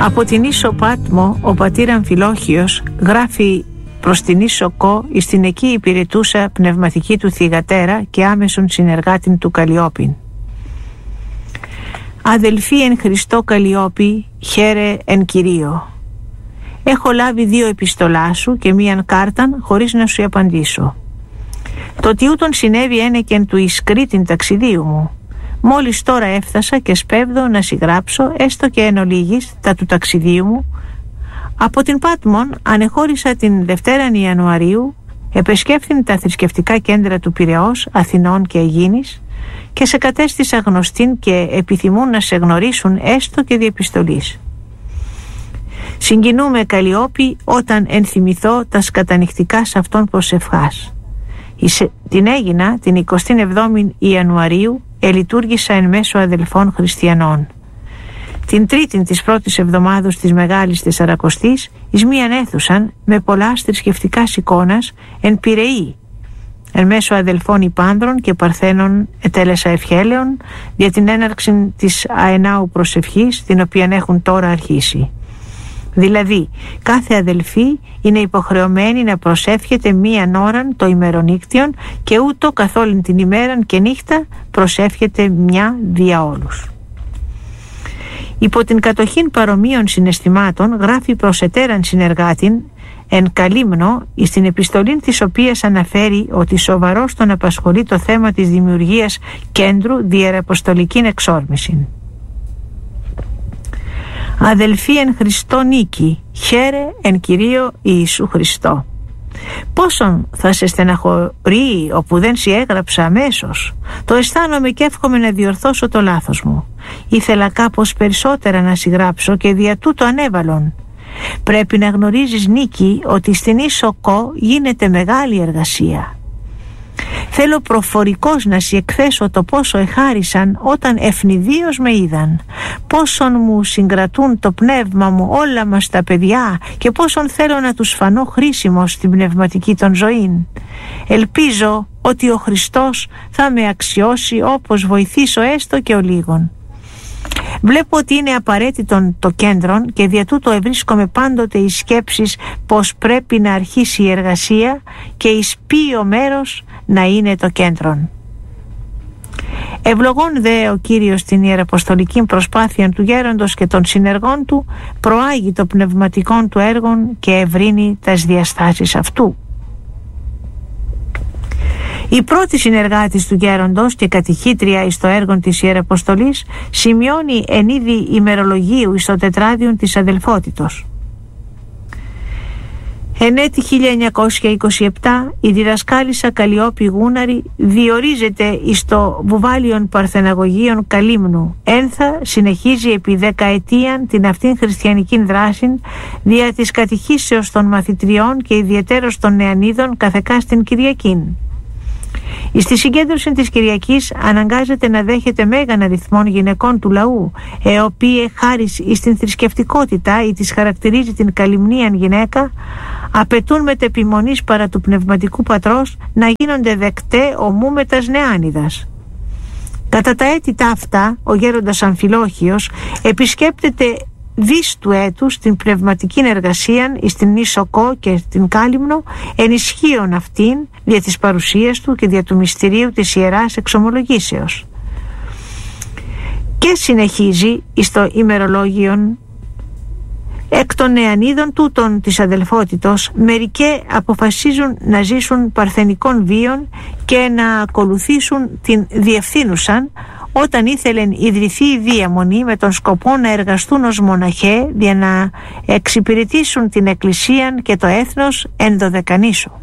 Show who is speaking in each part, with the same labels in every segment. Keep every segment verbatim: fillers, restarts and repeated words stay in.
Speaker 1: Από την Ίσο Πάτμο ο πατήρ Αμφιλόχιος γράφει προς την Ίσο Κο, εις την εκεί υπηρετούσα πνευματική του θυγατέρα και άμεσον συνεργάτην του Καλλιόπην. Αδελφοί εν Χριστώ Καλλιόπη, χαίρε εν Κυρίω. Έχω λάβει δύο επιστολά σου και μίαν κάρταν χωρίς να σου απαντήσω. Το τι ούτων συνέβη ένεκεν του εις Κρήτην ταξιδίου μου. Μόλις τώρα έφτασα και σπέβδω να συγγράψω έστω και εν ολίγης τα του ταξιδίου μου. Από την Πάτμον ανεχώρησα την Δευτέραν Ιανουαρίου, επεσκέφθην τα θρησκευτικά κέντρα του Πειραιώς, Αθηνών και Αιγίνης και σε κατέστησα γνωστήν και επιθυμούν να σε γνωρίσουν έστω και δι' επιστολής. Συγκινούμε Καλλιόπη όταν ενθυμηθώ τα σκατανυχτικά σε αυτόν προσευχάς. Την έγινα την εικοστή εβδόμη Ιανουαρίου, ελειτούργησα εν μέσω αδελφών χριστιανών. Την τρίτην της πρώτης εβδομάδος της Μεγάλης Τεσσαρακοστής εις μίαν αίθουσαν με πολλά θρησκευτικάς εικόνας εν Πειραιή. Εν μέσω αδελφών υπάνδρων και παρθένων ετέλεσα ευχέλεων για την έναρξη της αενάου προσευχής, την οποία έχουν τώρα αρχίσει. Δηλαδή, κάθε αδελφή είναι υποχρεωμένη να προσεύχεται μίαν ώραν το ημερονύκτιον και ούτω καθ' όλην την ημέραν και νύχτα προσεύχεται μια δια όλους. Υπό την κατοχήν παρομοίων συναισθημάτων γράφει προς ετέραν συνεργάτην εν Καλύμνο, εις την επιστολή της οποίας αναφέρει ότι σοβαρός τον απασχολεί το θέμα της δημιουργίας κέντρου διαεραποστολικήν εξόρμησιν. Αδελφοί εν Χριστώ νίκη, χαίρε εν Κυρίω Ιησού Χριστώ. Πόσον θα σε στεναχωρεί όπου δεν σοι έγραψα αμέσως. Το αισθάνομαι και εύχομαι να διορθώσω το λάθος μου. Ήθελα κάπως περισσότερα να συγγράψω και δια τούτο ανέβαλον. Πρέπει να γνωρίζεις, Νίκη, ότι στην Ίσο Κο γίνεται μεγάλη εργασία. Θέλω προφορικώς να σοι εκθέσω το πόσο εχάρισαν όταν ευνηδίως με είδαν, πόσον μου συγκρατούν το πνεύμα μου όλα μας τα παιδιά και πόσον θέλω να τους φανώ χρήσιμος στην πνευματική των ζωήν. Ελπίζω ότι ο Χριστός θα με αξιώσει όπως βοηθήσω έστω και ο λίγον. Βλέπω ότι είναι απαραίτητον το κέντρο και δια τούτο ευρίσκομαι πάντοτε εις σκέψεις πως πρέπει να αρχίσει η εργασία και εις ποιο μέρος να είναι το κέντρο. Ευλογών δε ο Κύριος την ιεραποστολική προσπάθεια του γέροντος και των συνεργών του, προάγει το πνευματικό του έργο και ευρύνει τας διαστάσεις αυτού. Η πρώτη συνεργάτης του γέροντος και κατηχήτρια εις το έργο της Ιεραποστολής σημειώνει εν είδη ημερολογίου εις το τετράδιον της αδελφότητος. Εν έτη χίλια εννιακόσια είκοσι επτά η διδασκάλισσα Καλλιόπη Γούναρη διορίζεται εις το βουβάλιον Παρθεναγωγείων Καλύμνου. Ένθα συνεχίζει επί δεκαετίαν την αυτήν χριστιανική δράση δια της κατηχήσεως των μαθητριών και ιδιαιτέρως των νεανίδων καθεκά στην Κυριακήν. Στη συγκέντρωση της Κυριακής αναγκάζεται να δέχεται μέγαν αριθμών γυναικών του λαού, οι οποίες χάρη στην θρησκευτικότητα ή της χαρακτηρίζει την καλυμνίαν γυναίκα, απαιτούν μετεπιμονής παρά του πνευματικού πατρός να γίνονται δεκτέ ομού με τας νεάνιδας. Κατά τα έτη ταύτα, ο γέροντας Αμφιλόχιος επισκέπτεται δις του έτους την πνευματική εργασία στην Ίσο Κο και στην Κάλυμνο, ενισχύων αυτήν δια της παρουσίας του και δια του μυστηρίου της Ιεράς Εξομολογήσεως. Και συνεχίζει εις το ημερολόγιον: εκ των νεανίδων τούτων της αδελφότητος μερικέ αποφασίζουν να ζήσουν παρθενικών βίων και να ακολουθήσουν την διευθύνουσαν, όταν ήθελεν ιδρυθεί η διαμονή με τον σκοπό να εργαστούν ως μοναχέ για να εξυπηρετήσουν την Εκκλησίαν και το έθνος εν Δωδεκανήσου.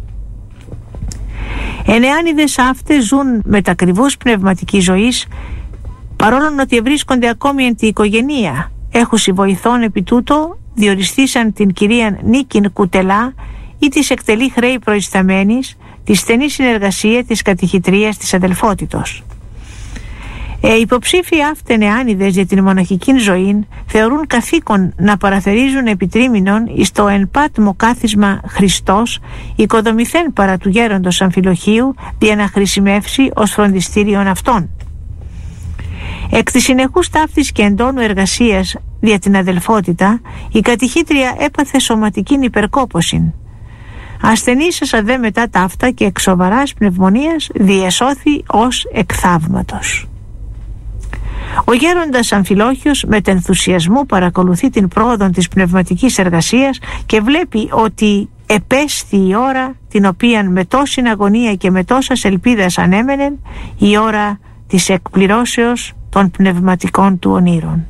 Speaker 1: Ενεάνιδες αυτές ζουν μετακριβούς πνευματικής ζωής, παρόλο ότι βρίσκονται ακόμη εν τη οικογενεία. Έχουσι βοηθών επί τούτο διοριστήσαν την κυρία Νίκην Κουτελά ή της εκτελεί χρέη προϊσταμένης τη στενή συνεργασία της κατηχητρίας της αδελφότητος. Ε, υποψήφοι αυτέ νεάνιδες για την μοναχική ζωή θεωρούν καθήκον να παραθερίζουν επιτρίμηνον εις το εν πάτμο κάθισμα Χριστός, οικοδομηθέν παρά του γέροντος Αμφιλοχίου, για να χρησιμεύσει ως φροντιστήριον αυτών. Εκ της συνεχούς ταύτης και εντόνου εργασίας δια την αδελφότητα, η κατηχήτρια έπαθε σωματικήν υπερκόπωσιν. Ασθενήσασα δε μετά ταύτα και εξ σοβαράς πνευμονίας διεσώθη ως εκ θαύματος. Ο γέροντας Αμφιλόχιος με ενθουσιασμό παρακολουθεί την πρόοδο της πνευματικής εργασίας και βλέπει ότι επέστη η ώρα την οποία με τόση αγωνία και με τόσας ελπίδας ανέμενεν, η ώρα της εκπληρώσεως των πνευματικών του ονείρων.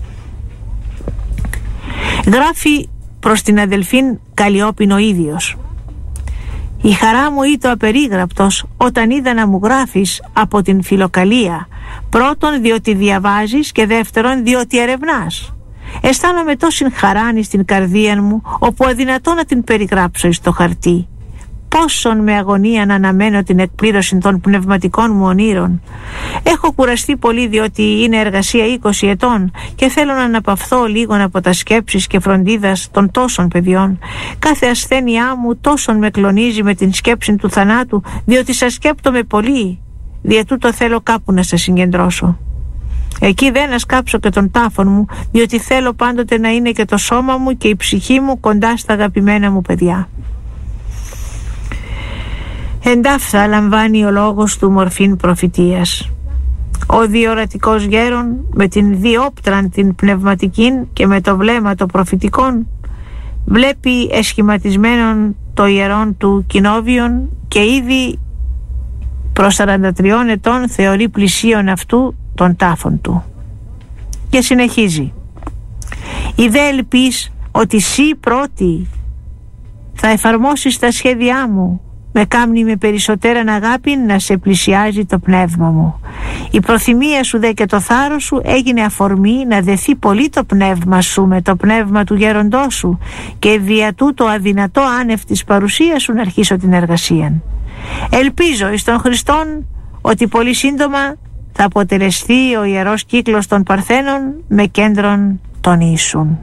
Speaker 1: Γράφει προς την αδελφήν Καλλιόπην ο ίδιος: «Η χαρά μου ήτο απερίγραπτος όταν είδα να μου γράφεις από την φιλοκαλία, πρώτον διότι διαβάζεις και δεύτερον διότι ερευνάς. Αισθάνομαι τόση χαράνη στην καρδία μου, όπου αδυνατό να την περιγράψω εις το χαρτί. Πόσον με αγωνία να αναμένω την εκπλήρωση των πνευματικών μου ονείρων. Έχω κουραστεί πολύ διότι είναι εργασία είκοσι ετών και θέλω να αναπαυθώ λίγο από τα σκέψεις και φροντίδας των τόσων παιδιών. Κάθε ασθένειά μου τόσον με κλονίζει με την σκέψη του θανάτου, διότι σας σκέπτομαι πολύ. Δια τούτο θέλω κάπου να σας συγκεντρώσω. Εκεί δεν ασκάψω και τον τάφον μου, διότι θέλω πάντοτε να είναι και το σώμα μου και η ψυχή μου κοντά στα αγαπημένα μου παιδιά». Εντάφθα λαμβάνει ο λόγος του μορφήν προφητείας. Ο διορατικός γέρον με την διόπτραν την πνευματικήν και με το βλέμμα το προφητικόν βλέπει εσχηματισμένον το ιερόν του κοινόβιον και ήδη προς σαράντα τριών ετών θεωρεί πλησίον αυτού τον τάφον του. Και συνεχίζει: «Η δε ελπίς ότι σύ πρώτη θα εφαρμόσεις τα σχέδιά μου, με κάμνει με περισσότεραν αγάπη να σε πλησιάζει το πνεύμα μου. Η προθυμία σου δε και το θάρρος σου έγινε αφορμή να δεθεί πολύ το πνεύμα σου με το πνεύμα του γέροντός σου και δια τούτο αδυνατό άνευ της παρουσίας σου να αρχίσω την εργασία. Ελπίζω εις τον Χριστόν ότι πολύ σύντομα θα αποτελεστεί ο ιερός κύκλος των Παρθένων με κέντρον τον Ιησούν».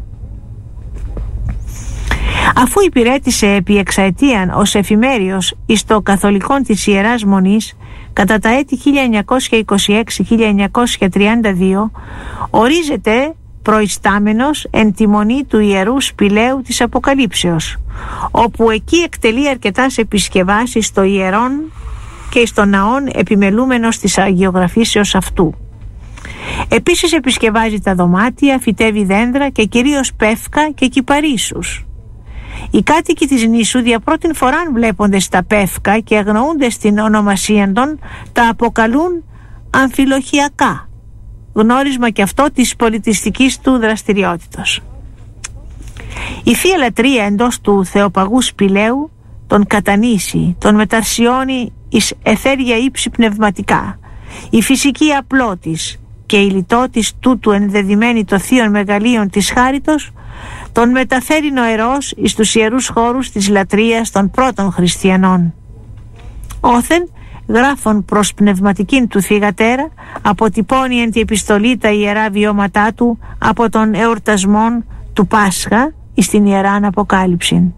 Speaker 1: Αφού υπηρέτησε επί εξαετίαν ως εφημέριος εις το καθολικόν της Ιεράς Μονής κατά τα έτη χίλια εννιακόσια είκοσι έξι με χίλια εννιακόσια τριάντα δύο, ορίζεται προϊστάμενος εν τη μονή του Ιερού Σπηλαίου της Αποκαλύψεως, όπου εκεί εκτελεί αρκετάς επισκευάσεις στο ιερόν και στον ναόν επιμελούμενος της αγιογραφήσεως αυτού. Επίσης επισκευάζει τα δωμάτια, φυτεύει δέντρα και κυρίως πεύκα και κυπαρίσους. Οι κάτοικοι της νήσου δια πρώτην φοράν βλέπονται στα πεύκα και αγνοούνται στην ονομασία των, τα αποκαλούν αμφιλοχιακά, γνώρισμα και αυτό της πολιτιστικής του δραστηριότητας. Η Θεία Λατρεία εντός του Θεοπαγού Σπηλαίου τον κατανήσει, τον μεταρσιώνει εις εθέρια ύψη πνευματικά. Η φυσική απλότης και η λιτότης τούτου ενδεδειμένη το θείον μεγαλείων της χάριτος τον μεταφέρει νοερός εις τους ιερούς χώρους της λατρείας των πρώτων χριστιανών. Όθεν γράφων προς πνευματικήν του θυγατέρα αποτυπώνει εν τη επιστολή τα ιερά βιώματά του από τον εορτασμόν του Πάσχα εις την Ιεράν Αποκάλυψην.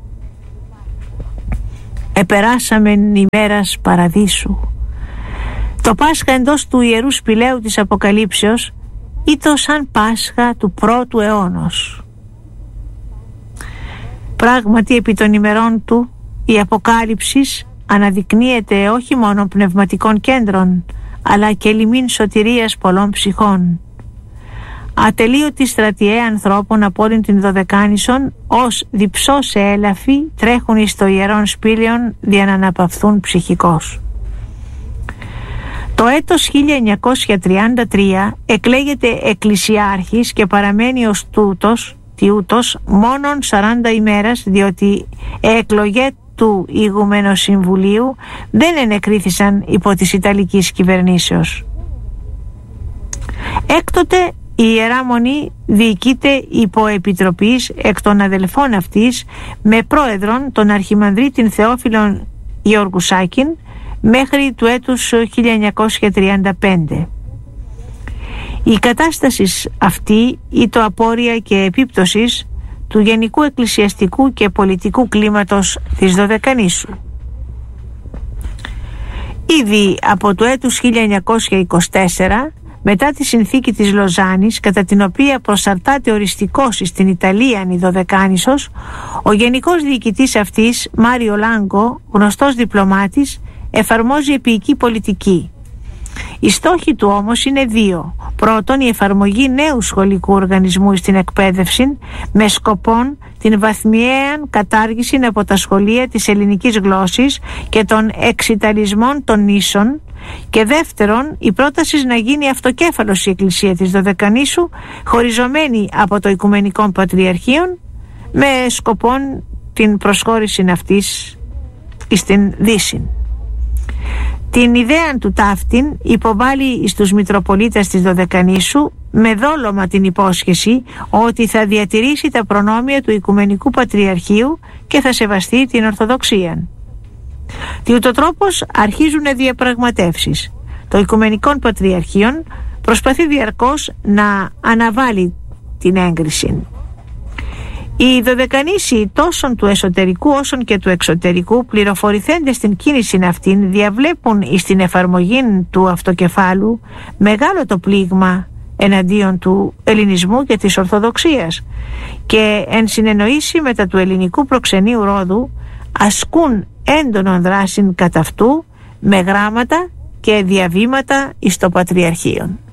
Speaker 1: «Επεράσαμεν ημέρας παραδείσου». Το Πάσχα εντός του Ιερού Σπηλαίου της Αποκαλύψεως ήτο σαν Πάσχα του πρώτου αιώνος. Πράγματι επί των ημερών του η Αποκάλυψης αναδεικνύεται όχι μόνο πνευματικών κέντρων αλλά και λιμήν σωτηρίας πολλών ψυχών. Ατελείωτη στρατιέ ανθρώπων από όλην την Δωδεκάνησον ως διψώ σε έλαφη τρέχουν εις το ιερόν σπήλαιον για να αναπαυθούν ψυχικώς. Το έτος χίλια εννιακόσια τριάντα τρία εκλέγεται εκκλησιάρχης και παραμένει ως τούτος, τιούτος μόνον σαράντα ημέρας, διότι εκλογέ του ηγουμένου συμβουλίου δεν ενεκρίθησαν υπό της Ιταλικής κυβερνήσεως. Έκτοτε η Ιερά Μονή διοικείται υπό επιτροπής εκ των αδελφών αυτής με πρόεδρον τον Αρχιμανδρίτην Θεόφιλον Γεωργουσάκην μέχρι του έτους χίλια εννιακόσια τριάντα πέντε. Η κατάσταση αυτή ήτο απόρρια και επίπτωσης του γενικού εκκλησιαστικού και πολιτικού κλίματος της Δωδεκανήσου. Ήδη από το έτους χίλια εννιακόσια είκοσι τέσσερα μετά τη συνθήκη της Λοζάνης, κατά την οποία προσαρτάται οριστικώς στην Ιταλία η Δωδεκάνησος, ο γενικός διοικητής αυτής, Μάριο Λάγκο, γνωστός διπλωμάτης, εφαρμόζει επίοικη πολιτική. Οι στόχοι του όμως είναι δύο. Πρώτον, η εφαρμογή νέου σχολικού οργανισμού στην εκπαίδευση με σκοπόν την βαθμιαία κατάργηση από τα σχολεία της ελληνικής γλώσσης και των εξιταλισμών των νήσων, και δεύτερον, η πρόταση να γίνει αυτοκέφαλος η Εκκλησία της Δωδεκανήσου, χωριζωμένη από το Οικουμενικό Πατριαρχείο, με σκοπόν την προσχώρηση αυτής στην Δύση. Την ιδέα του ταύτην υποβάλλει στους Μητροπολίτες της Δωδεκανήσου με δόλωμα την υπόσχεση ότι θα διατηρήσει τα προνόμια του Οικουμενικού Πατριαρχείου και θα σεβαστεί την Ορθοδοξία. Τι ούτω τρόπος αρχίζουν διαπραγματεύσεις. Το Οικουμενικό Πατριαρχείο προσπαθεί διαρκώς να αναβάλει την έγκριση. Οι Δωδεκανήσοι τόσο του εσωτερικού όσο και του εξωτερικού, πληροφορηθέντες στην κίνηση αυτήν, διαβλέπουν στην εφαρμογή του αυτοκεφάλου μεγάλο το πλήγμα εναντίον του ελληνισμού και της Ορθοδοξίας, και εν συνεννοήσει μετά του ελληνικού προξενείου ρόδου ασκούν έντονον δράσιν κατά αυτού με γράμματα και διαβήματα εις το Πατριαρχείο.